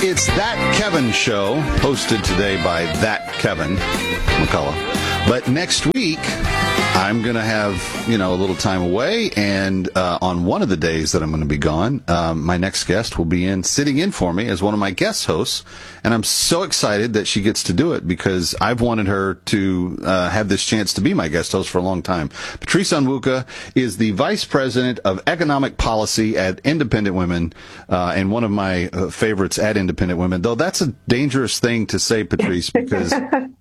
It's That Kevin Show, hosted today by That Kevin McCullough. But next week, I'm going to have, a little time away, and on one of the days that I'm going to be gone, my next guest will be sitting in for me as one of my guest hosts, and I'm so excited that she gets to do it because I've wanted her to have this chance to be my guest host for a long time. Patrice Onwuka is the Vice President of Economic Policy at Independent Women, and one of my favorites at Independent Women, though that's a dangerous thing to say, Patrice, because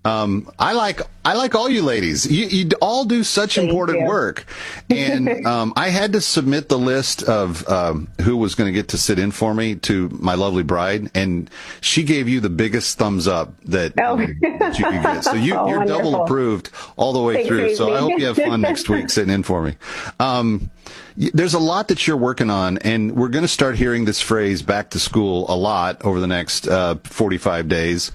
I like all you ladies. You all do such important work. And I had to submit the list of who was going to get to sit in for me to my lovely bride, and she gave you the biggest thumbs up that you could get. So you're double approved all the way through. So I hope you have fun next week sitting in for me. There's a lot that you're working on, and we're going to start hearing this phrase back to school a lot over the next 45 days.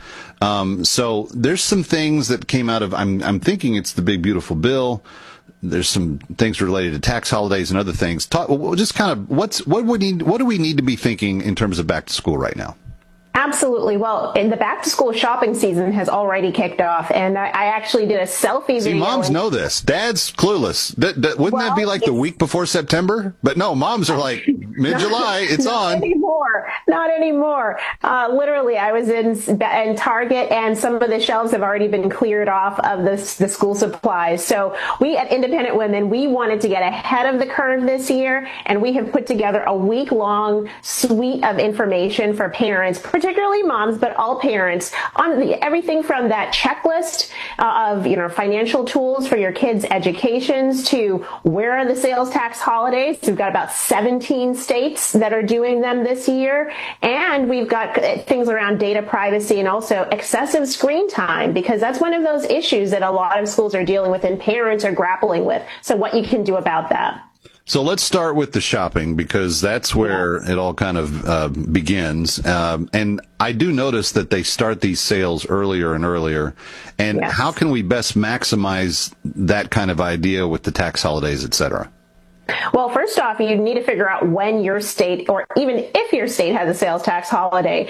So there's some things that came out of, I'm thinking it's the big beautiful bill. There's some things related to tax holidays and other things. Just kind of what do we need to be thinking in terms of back to school right now? Absolutely. Well, in the back-to-school shopping season has already kicked off, and I actually did a selfie video. See, moms know this. Dad's clueless. Wouldn't that be like the week before September? But no, moms are like, mid-July, it's on. Not anymore. Literally, I was in Target, and some of the shelves have already been cleared off of the school supplies. So we at Independent Women, we wanted to get ahead of the curve this year, and we have put together a week-long suite of information for parents, particularly moms, but all parents, on everything from that checklist of financial tools for your kids' educations to where are the sales tax holidays. We've got about 17 states that are doing them this year, and we've got things around data privacy and also excessive screen time, because that's one of those issues that a lot of schools are dealing with and parents are grappling with. So what you can do about that. So let's start with the shopping, because that's where it all kind of begins. And I do notice that they start these sales earlier and earlier. And how can we best maximize that kind of idea with the tax holidays, et cetera? Well, first off, you need to figure out when your state, or even if your state has a sales tax holiday.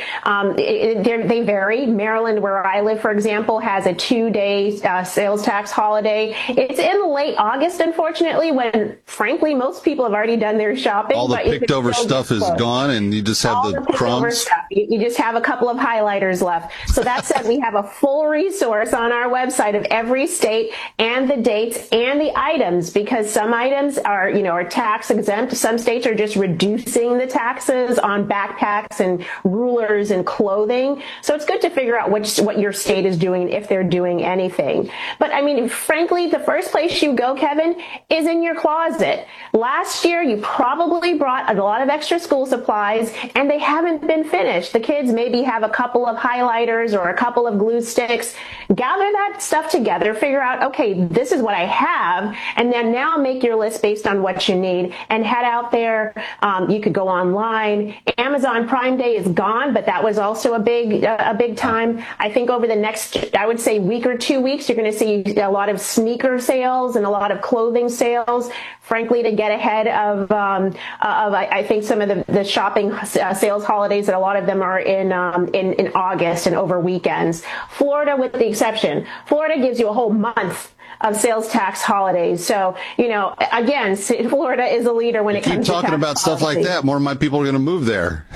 They vary. Maryland, where I live, for example, has a 2-day sales tax holiday. It's in late August, unfortunately, when, frankly, most people have already done their shopping. All the picked over stuff is gone, and you just have the crumbs. You just have a couple of highlighters left. So that said, we have a full resource on our website of every state and the dates and the items, because some items are tax exempt. Some states are just reducing the taxes on backpacks and rulers and clothing. So it's good to figure out what your state is doing, if they're doing anything. But I mean, frankly, the first place you go, Kevin, is in your closet. Last year, you probably brought a lot of extra school supplies, and they haven't been finished. The kids maybe have a couple of highlighters or a couple of glue sticks. Gather that stuff together, figure out, okay, this is what I have, and then now make your list based on what you need and head out there. You could go online. Amazon Prime Day is gone, but that was also a big time. I think over the next, I would say, week or 2 weeks, you're going to see a lot of sneaker sales and a lot of clothing sales, frankly, to get ahead of I think some of the shopping sales holidays, that a lot of them are in August and over weekends. Florida, with the exception, Florida gives you a whole month of sales tax holidays. So, again, Florida is a leader when it comes to tax keep talking about stuff like that, more of my people are going to move there.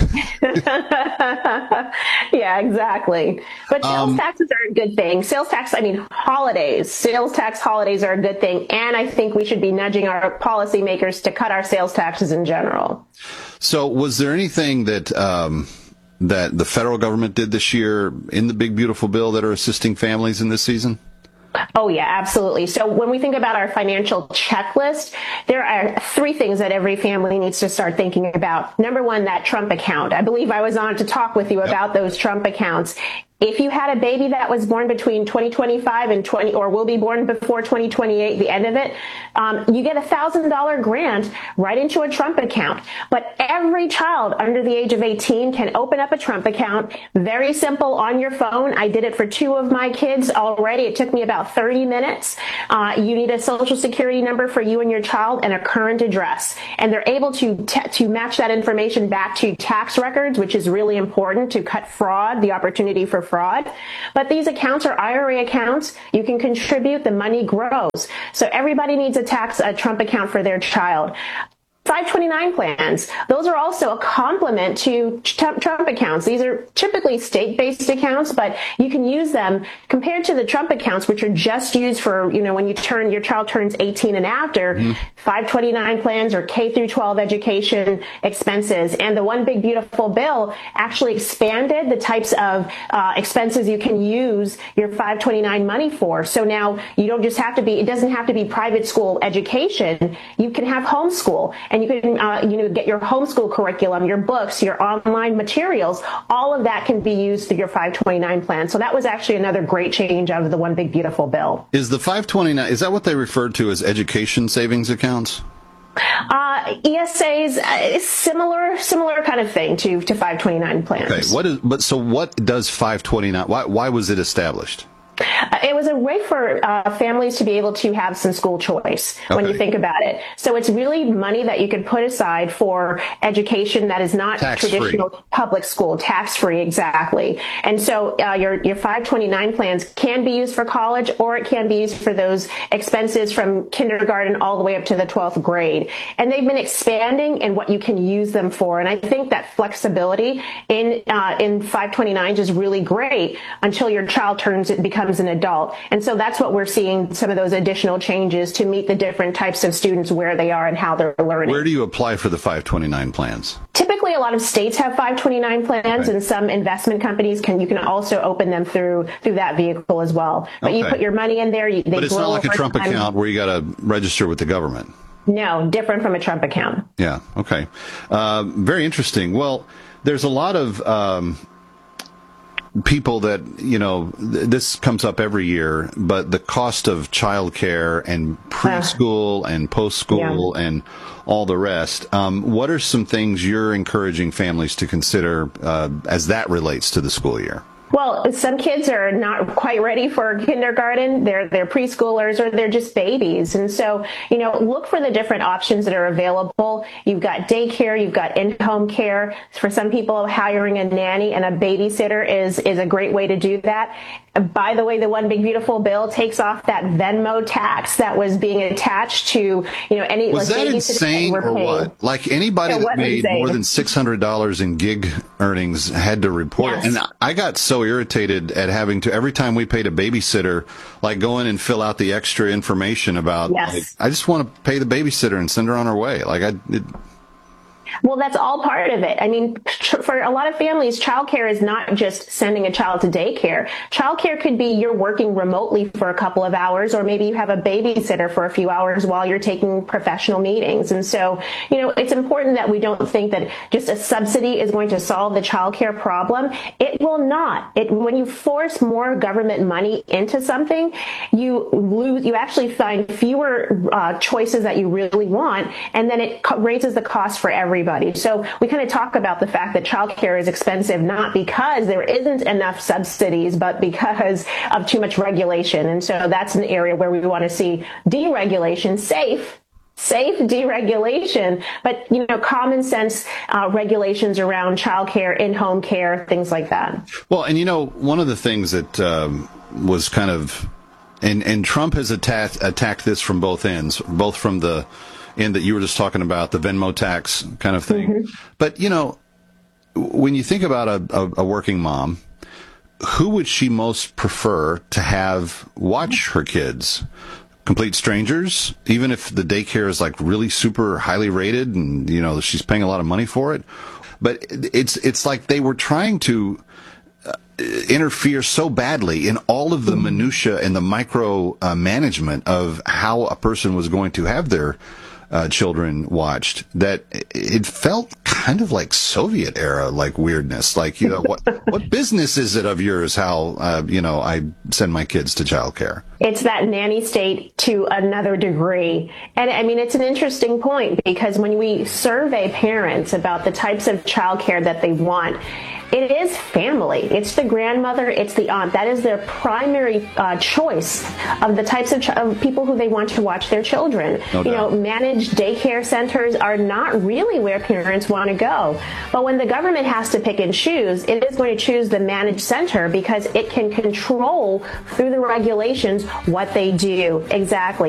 Yeah, exactly. But sales taxes are a good thing. Sales tax tax holidays are a good thing. And I think we should be nudging our policymakers to cut our sales taxes in general. So was there anything that the federal government did this year in the big beautiful bill that are assisting families in this season? Oh, yeah, absolutely. So when we think about our financial checklist, there are 3 things that every family needs to start thinking about. Number one, that Trump account. I believe I was on to talk with you about those Trump accounts. If you had a baby that was born between 2025 and 20, or will be born before 2028, the end of it, you get a $1,000 grant right into a Trump account. But every child under the age of 18 can open up a Trump account. Very simple on your phone. I did it for 2 of my kids already. It took me about 30 minutes. You need a social security number for you and your child and a current address. And they're able to match that information back to tax records, which is really important to cut fraud, the opportunity for fraud. But these accounts are IRA accounts. You can contribute, the money grows. So everybody needs a Trump account for their child. 529 plans. Those are also a complement to Trump accounts. These are typically state-based accounts, but you can use them compared to the Trump accounts, which are just used for, when your child turns 18 and after. 529 plans or K through 12 education expenses. And the One Big Beautiful Bill actually expanded the types of expenses you can use your 529 money for. So now it doesn't have to be private school education. You can have homeschool. And you can, get your homeschool curriculum, your books, your online materials. All of that can be used through your 529 plan. So that was actually another great change out of the One Big Beautiful Bill. Is the 529, is that what they referred to as education savings accounts? ESAs, similar kind of thing to 529 plans. Okay. So what does 529, why was it established? It was a way for families to be able to have some school choice when you think about it. So it's really money that you could put aside for education that is not traditional public school, tax-free, exactly. And so your 529 plans can be used for college, or it can be used for those expenses from kindergarten all the way up to the 12th grade. And they've been expanding in what you can use them for. And I think that flexibility in 529 is really great until your child becomes an adult. And so that's what we're seeing, some of those additional changes to meet the different types of students where they are and how they're learning. Where do you apply for the 529 plans? Typically, a lot of states have 529 plans, and some investment companies you can also open them through that vehicle as well. But you put your money in there. But it's not like a Trump account where you got to register with the government. No, different from a Trump account. Yeah. Okay. Very interesting. Well, there's a lot of people that, this comes up every year, but the cost of childcare and preschool and post-school and all the rest. What are some things you're encouraging families to consider as that relates to the school year? Well, some kids are not quite ready for kindergarten. They're preschoolers, or they're just babies. And so, look for the different options that are available. You've got daycare, you've got in-home care. For some people, hiring a nanny and a babysitter is a great way to do that. By the way, the One Big Beautiful Bill takes off that Venmo tax that was being attached to, any. Was that insane or what? Like anybody that made more than $600 in gig earnings had to report it. And I got so irritated at having to, every time we paid a babysitter, like go in and fill out the extra information about, I just want to pay the babysitter and send her on her way. Well, that's all part of it. I mean, for a lot of families, childcare is not just sending a child to daycare. Childcare could be you're working remotely for a couple of hours, or maybe you have a babysitter for a few hours while you're taking professional meetings. And so, it's important that we don't think that just a subsidy is going to solve the childcare problem. It will not. When you force more government money into something, you actually find fewer choices that you really want, and then it raises the cost for everybody. So we kind of talk about the fact that childcare is expensive, not because there isn't enough subsidies, but because of too much regulation. And so that's an area where we want to see deregulation, safe deregulation, but, common sense regulations around childcare, in-home care, things like that. Well, and, one of the things that was kind of, and Trump has attacked this from both ends, both from the end that you were just talking about, the Venmo tax kind of thing. But, when you think about a working mom, who would she most prefer to have watch her kids? Complete strangers, even if the daycare is like really super highly rated and, she's paying a lot of money for it. But it's like they were trying to interfere so badly in all of the minutia and the micro management of how a person was going to have their children watched, that it felt kind of like Soviet era, like weirdness. Like, what business is it of yours how, I send my kids to childcare? It's that nanny state to another degree. And I mean, it's an interesting point because when we survey parents about the types of childcare that they want, it is family. It's the grandmother, it's the aunt. That is their primary choice of the types of people who they want to watch their children. No doubt. Managed daycare centers are not really where parents want to go. But when the government has to pick and choose, it is going to choose the managed center because it can control through the regulations what they do. Exactly.